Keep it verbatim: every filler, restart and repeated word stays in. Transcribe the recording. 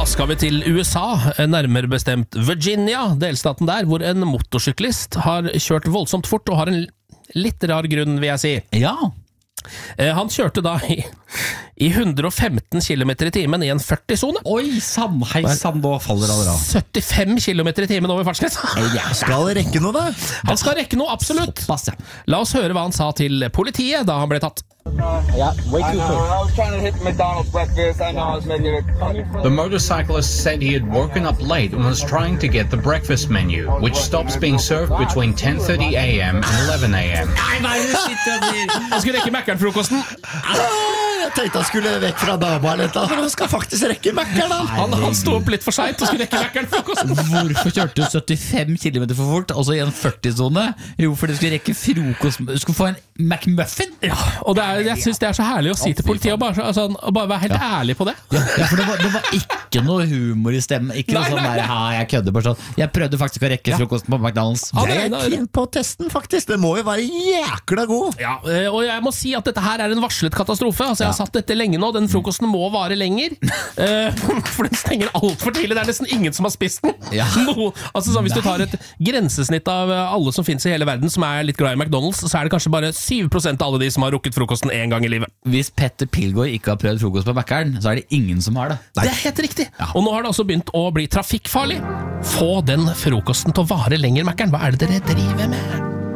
skal vi til U S A, nærmere bestemt Virginia, delstaten der, hvor en motorsyklist har kjørt voldsomt fort og har en litt rar grunn, vil jeg si. Ja. Han kjørte da i, i hundre og femten kilometer i timen i en førti-sone. Oi, sann, hei sann, da faller alle av. syttifem kilometer i timen over fartsgrensa. Jeg skal rekke noe da. Han skal rekke noe, absolutt. Såpass, ja. La oss høre hva han sa til politiet da han ble tatt. Yeah, way too quick. I was trying to hit McDonald's breakfast. I know I was making it. The motorcyclist said he had woken up late and was trying to get the breakfast menu, which stops being served between ten thirty a.m. and eleven a.m. Han skulle rekke Mac-frokosten. Jeg tenkte han skulle vekk fra dama eller noe, men han skal faktisk rekke Mac-en da. Han, han stod opp litt for sent og skulle rekke Mac-frokosten. Hvorfor kjørte du syttifem kilometer for fort, altså i en førti-zone? Jo, fordi du skulle rekke frokost. Du skulle få en McMuffin. Ja, og det er, jeg synes det er så herlig å si til politiet og bare, altså, og bare være helt ja. ærlig på det. Ja, ja, for det var, det var ikke noe humor i stemmen. Ikke noe sånn der, ha, jeg kødder bare sånn. Jeg prøvde faktisk å rekke ja. frokosten på McDonald's. Ja, jeg er kjent på testen faktisk. Det må jo være jækla god. Ja, og jeg må si at dette her er en varslet katastrofe. Altså, jeg har satt dette lenge nå. Den frokosten må vare lenger. For den stenger alt for tidlig. Det er nesten ingen som har spist den. Ja. No, altså, så hvis Nei. du tar et grensesnitt av alle som finnes i hele verden som er litt glad i McDonald's, så er det kanskje bare syv prosent av alle de som har rukket frokosten en gang i livet. Hvis Petter Pilgaard ikke har prøvd frokost på Mac-eren, så er det ingen som har det. Nei. Det er helt riktig. Ja. Og nå har det også begynt å bli trafikkfarlig. Få den frokosten til å vare lenger, Mac-eren. Hva er det dere driver med?